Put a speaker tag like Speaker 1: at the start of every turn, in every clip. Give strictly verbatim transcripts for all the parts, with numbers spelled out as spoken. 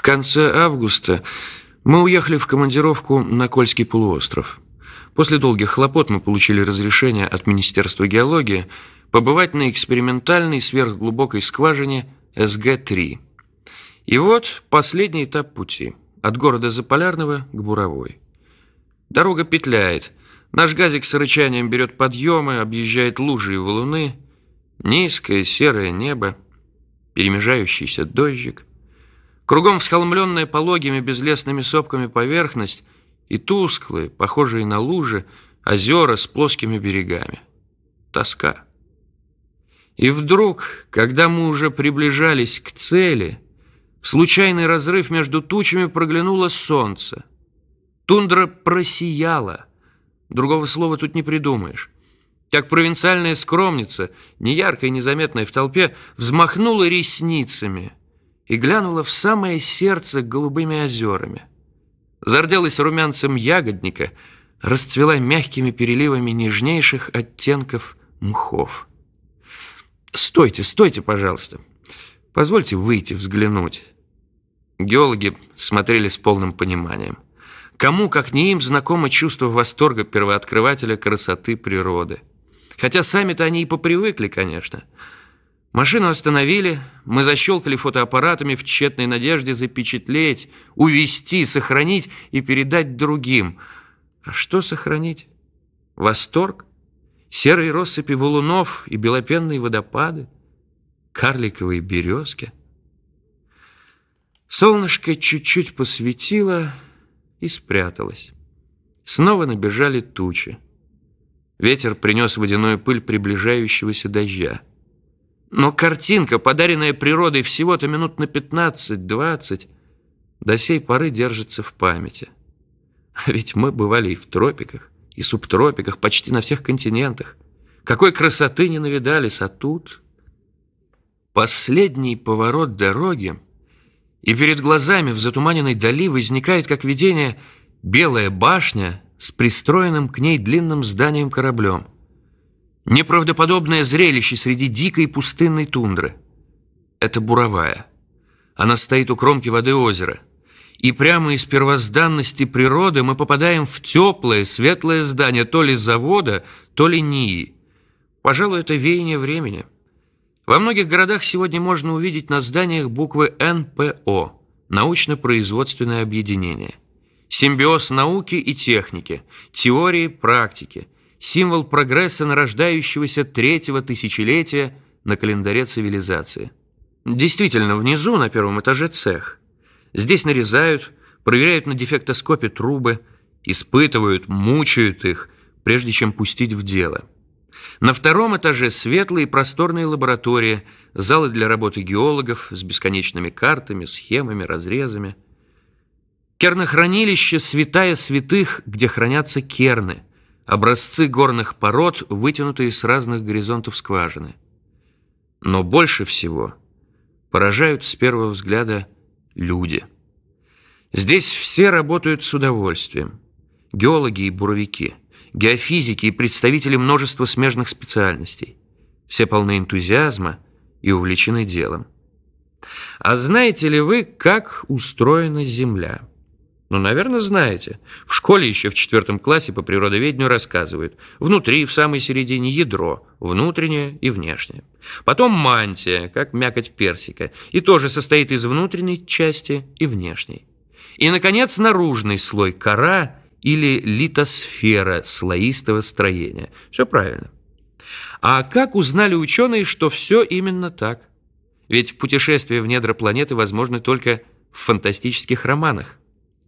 Speaker 1: конце августа мы уехали в командировку на Кольский полуостров. После долгих хлопот мы получили разрешение от Министерства геологии побывать на экспериментальной сверхглубокой скважине эс гэ три. И вот последний этап пути от города Заполярного к Буровой. Дорога петляет. Наш газик с рычанием берет подъемы, объезжает лужи и валуны. Низкое серое небо, перемежающийся дождик. Кругом всхолмленная пологими безлесными сопками поверхность и тусклые, похожие на лужи, озера с плоскими берегами. Тоска. И вдруг, когда мы уже приближались к цели, в случайный разрыв между тучами проглянуло солнце. Тундра просияла. Другого слова тут не придумаешь. Как провинциальная скромница, неяркая и незаметная в толпе, взмахнула ресницами и глянула в самое сердце голубыми озерами. Зарделась румянцем ягодника, расцвела мягкими переливами нежнейших оттенков мхов. «Стойте, стойте, пожалуйста. Позвольте выйти, взглянуть». Геологи смотрели с полным пониманием. Кому, как не им, знакомо чувство восторга первооткрывателя красоты природы. Хотя сами-то они и попривыкли, конечно. Машину остановили, мы защелкали фотоаппаратами в тщетной надежде запечатлеть, увезти, сохранить и передать другим. А что сохранить? Восторг? Серые россыпи валунов и белопенные водопады? Карликовые березки? Солнышко чуть-чуть посветило и спряталось. Снова набежали тучи. Ветер принес водяную пыль приближающегося дождя. Но картинка, подаренная природой всего-то минут на пятнадцать-двадцать, до сей поры держится в памяти. А ведь мы бывали и в тропиках, и субтропиках, почти на всех континентах. Какой красоты не навидались, а тут... Последний поворот дороги, и перед глазами в затуманенной дали возникает, как видение, белая башня с пристроенным к ней длинным зданием-кораблем. Неправдоподобное зрелище среди дикой пустынной тундры. Это Буровая. Она стоит у кромки воды озера. И прямо из первозданности природы мы попадаем в теплое, светлое здание то ли завода, то ли НИИ. Пожалуй, это веяние времени. Во многих городах сегодня можно увидеть на зданиях буквы эн пэ о – научно-производственное объединение. Симбиоз науки и техники, теории, практики. Символ прогресса нарождающегося третьего тысячелетия на календаре цивилизации. Действительно, внизу, на первом этаже, цех. Здесь нарезают, проверяют на дефектоскопе трубы, испытывают, мучают их, прежде чем пустить в дело. На втором этаже светлые и просторные лаборатории, залы для работы геологов с бесконечными картами, схемами, разрезами. Кернохранилище – святая святых, где хранятся керны, образцы горных пород, вытянутые с разных горизонтов скважины. Но больше всего поражают с первого взгляда люди. Здесь все работают с удовольствием. Геологи и буровики, геофизики и представители множества смежных специальностей. Все полны энтузиазма и увлечены делом. А знаете ли вы, как устроена Земля? Ну, наверное, знаете. В школе еще в четвертом классе по природоведению рассказывают. Внутри, в самой середине, ядро, внутреннее и внешнее. Потом мантия, как мякоть персика, и тоже состоит из внутренней части и внешней. И, наконец, наружный слой, кора или литосфера слоистого строения. Все правильно. А как узнали ученые, что все именно так? Ведь путешествия в недра планеты возможны только в фантастических романах.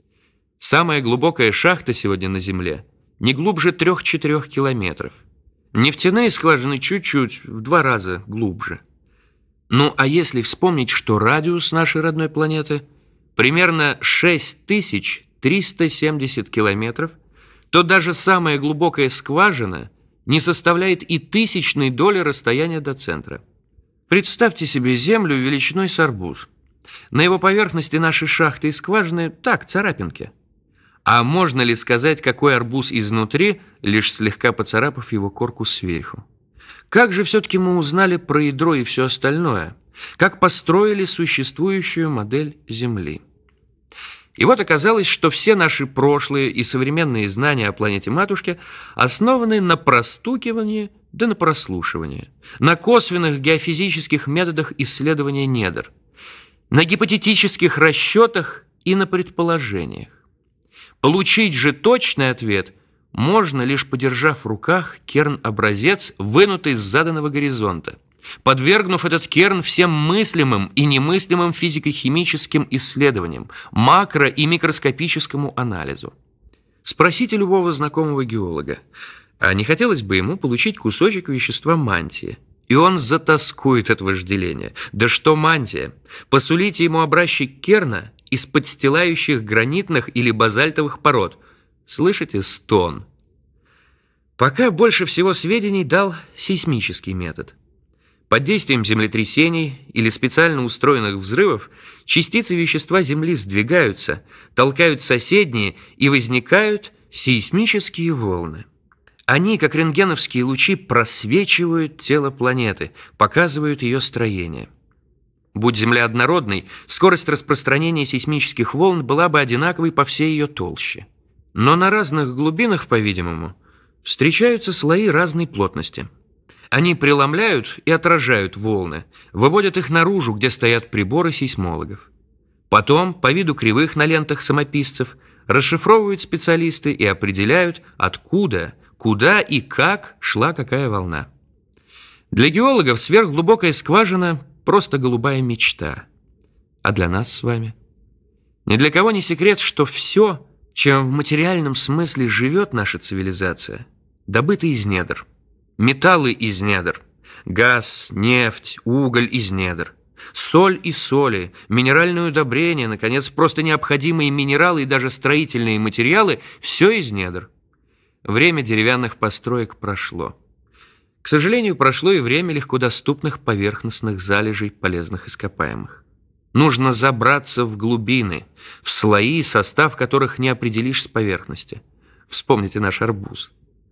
Speaker 1: Самая глубокая шахта сегодня на Земле не глубже трех-четырех километров. Нефтяные скважины чуть-чуть, в два раза глубже. Ну, а если вспомнить, что радиус нашей родной планеты примерно шесть тысяч триста семьдесят километров, то даже самая глубокая скважина не составляет и тысячной доли расстояния до центра. Представьте себе Землю величиной с арбуз. На его поверхности наши шахты и скважины так, царапинки. А можно ли сказать, какой арбуз изнутри, лишь слегка поцарапав его корку сверху? Как же все-таки мы узнали про ядро и все остальное? Как построили существующую модель Земли? И вот оказалось, что все наши прошлые и современные знания о планете-матушке основаны на простукивании да на прослушивании, на косвенных геофизических методах исследования недр, на гипотетических расчетах и на предположениях. Получить же точный ответ можно, лишь подержав в руках керн-образец, вынутый с заданного горизонта, подвергнув этот керн всем мыслимым и немыслимым физико-химическим исследованиям, макро- и микроскопическому анализу. Спросите любого знакомого геолога, а не хотелось бы ему получить кусочек вещества мантии? И он затаскует от вожделения. Да что мантия? Посулите ему образчик керна из подстилающих гранитных или базальтовых пород. Слышите стон? Пока больше всего сведений дал сейсмический метод. Под действием землетрясений или специально устроенных взрывов частицы вещества Земли сдвигаются, толкают соседние, и возникают сейсмические волны. Они, как рентгеновские лучи, просвечивают тело планеты, показывают ее строение. Будь Земля однородной, скорость распространения сейсмических волн была бы одинаковой по всей ее толще. Но на разных глубинах, по-видимому, встречаются слои разной плотности. Они преломляют и отражают волны, выводят их наружу, где стоят приборы сейсмологов. Потом, по виду кривых на лентах самописцев, расшифровывают специалисты и определяют, откуда, куда и как шла какая волна. Для геологов сверхглубокая скважина – просто голубая мечта. А для нас с вами? Ни для кого не секрет, что все, чем в материальном смысле живет наша цивилизация, добыто из недр. Металлы из недр, газ, нефть, уголь из недр, соль и соли, минеральные удобрения, наконец, просто необходимые минералы и даже строительные материалы – все из недр. Время деревянных построек прошло. К сожалению, прошло и время легкодоступных поверхностных залежей полезных ископаемых. Нужно забраться в глубины, в слои, состав которых не определишь с поверхности. Вспомните наш арбуз.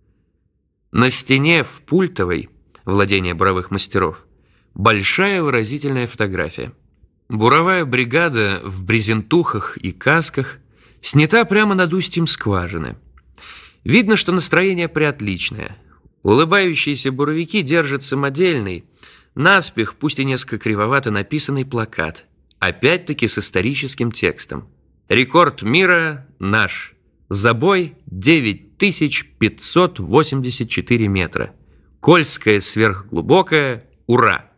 Speaker 1: На стене в Пультовой, владение буровых мастеров, большая выразительная фотография. Буровая бригада в брезентухах и касках снята прямо над устьем скважины. Видно, что настроение приотличное. Улыбающиеся буровики держат самодельный, наспех, пусть и несколько кривовато написанный плакат, опять-таки с историческим текстом. Рекорд мира наш. Забой девять тысяч пятьсот восемьдесят четыре метра. Кольская сверхглубокая. Ура!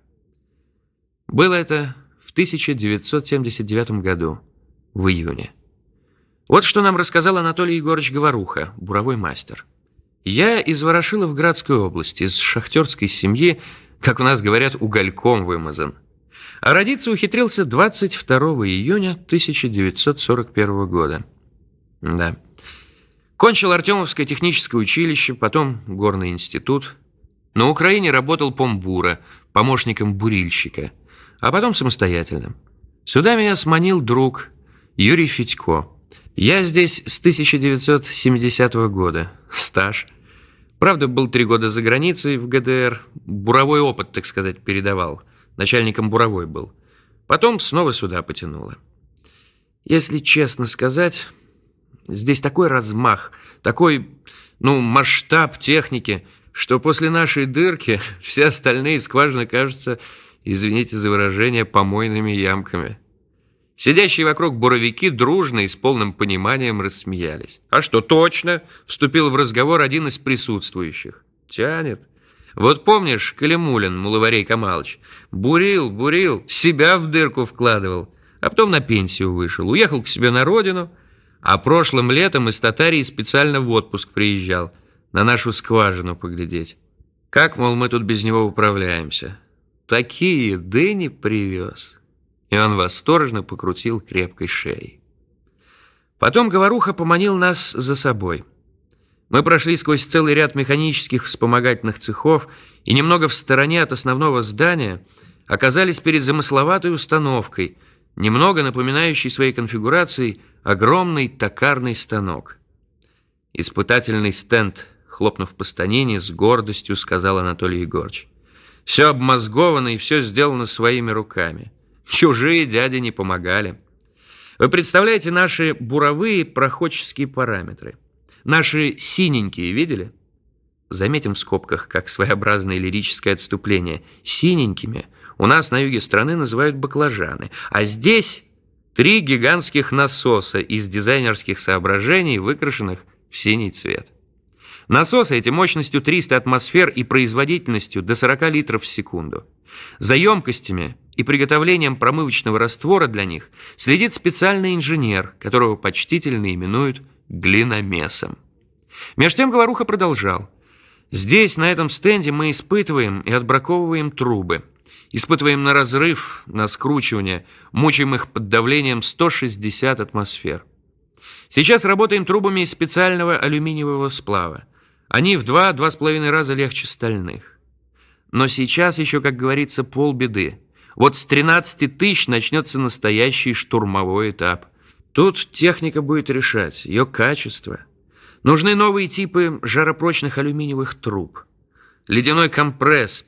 Speaker 1: Было это в тысяча девятьсот семьдесят девятом году, в июне. Вот что нам рассказал Анатолий Егорович Говоруха, буровой мастер. Я из Ворошиловградской области, из шахтерской семьи, как у нас говорят, угольком вымазан. А родиться ухитрился двадцать второго июня тысяча девятьсот сорок первого года. Да. Кончил Артемовское техническое училище, потом горный институт. На Украине работал помбура, помощником бурильщика, а потом самостоятельно. Сюда меня сманил друг Юрий Федько. Я здесь с тысяча девятьсот семидесятого года. Стаж. Правда, был три года за границей в ГДР. Буровой опыт, так сказать, передавал. Начальником буровой был. Потом снова сюда потянуло. Если честно сказать, здесь такой размах, такой, ну, масштаб техники, что после нашей дырки все остальные скважины кажутся, извините за выражение, помойными ямками. Сидящие вокруг буровики дружно и с полным пониманием рассмеялись. «А что, точно?» – вступил в разговор один из присутствующих. «Тянет. Вот помнишь, Калимулин, Мулаварей Камалыч, бурил, бурил, себя в дырку вкладывал, а потом на пенсию вышел, уехал к себе на родину, а прошлым летом из Татарии специально в отпуск приезжал, на нашу скважину поглядеть. Как, мол, мы тут без него управляемся? Такие дыни привез». И он восторженно покрутил крепкой шеей. Потом Говоруха поманил нас за собой. Мы прошли сквозь целый ряд механических вспомогательных цехов и немного в стороне от основного здания оказались перед замысловатой установкой, немного напоминающей своей конфигурацией огромный токарный станок. «Испытательный стенд», хлопнув по станине, с гордостью сказал Анатолий Егорович. «Все обмозговано и все сделано своими руками. Чужие дяди не помогали. Вы представляете наши буровые проходческие параметры? Наши синенькие видели? Заметим в скобках, как своеобразное лирическое отступление. Синенькими у нас на юге страны называют баклажаны, а здесь три гигантских насоса из дизайнерских соображений, выкрашенных в синий цвет. Насосы эти мощностью триста атмосфер и производительностью до сорока литров в секунду. За емкостями и приготовлением промывочного раствора для них следит специальный инженер, которого почтительно именуют глиномесом. Меж тем Говоруха продолжал. Здесь, на этом стенде, мы испытываем и отбраковываем трубы. Испытываем на разрыв, на скручивание, мучаем их под давлением сто шестьдесят атмосфер. Сейчас работаем трубами из специального алюминиевого сплава. Они в два-два с половиной раза легче стальных. Но сейчас еще, как говорится, полбеды. Вот с тринадцати тысяч начнется настоящий штурмовой этап. Тут техника будет решать, ее качество. Нужны новые типы жаропрочных алюминиевых труб. Ледяной компресс.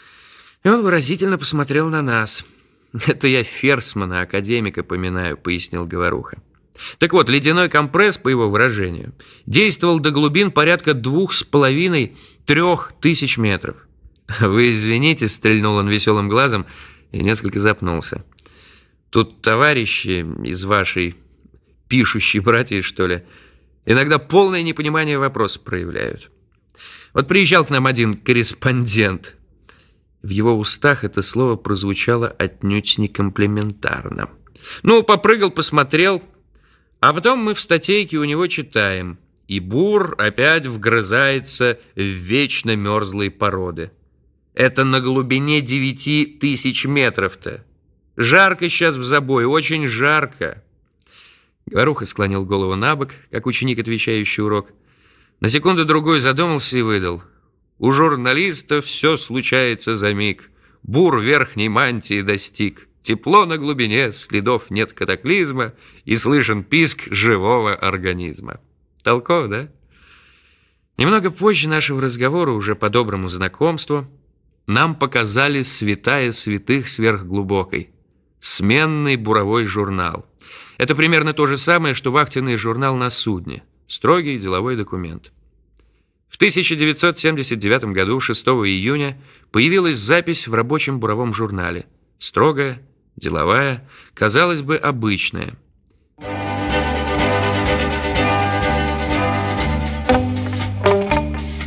Speaker 1: И он выразительно посмотрел на нас. «Это я Ферсмана, академика, поминаю», — пояснил Говоруха. Так вот, ледяной компресс, по его выражению, действовал до глубин порядка двух с половиной-трех тысяч метров. «Вы извините», — стрельнул он веселым глазом и несколько запнулся. «Тут товарищи из вашей пишущей братьи, что ли, иногда полное непонимание вопроса проявляют. Вот приезжал к нам один корреспондент». В его устах это слово прозвучало отнюдь не комплиментарно. Ну, попрыгал, посмотрел, а потом мы в статейке у него читаем: «И бур опять вгрызается в вечно мерзлые породы». Это на глубине девяти тысяч метров-то. Жарко сейчас в забое, очень жарко. Говоруха склонил голову на бок, как ученик, отвечающий урок. На секунду-другой задумался и выдал: «У журналиста все случается за миг. Бур верхней мантии достиг. Тепло на глубине, следов нет катаклизма, и слышен писк живого организма». Толково, да? Немного позже нашего разговора, уже по доброму знакомству, нам показали святая святых сверхглубокой — сменный буровой журнал. Это примерно то же самое, что вахтенный журнал на судне. Строгий деловой документ. В тысяча девятьсот семьдесят девятом году, шестого июня, появилась запись в рабочем буровом журнале. Строгая, деловая, казалось бы, обычная.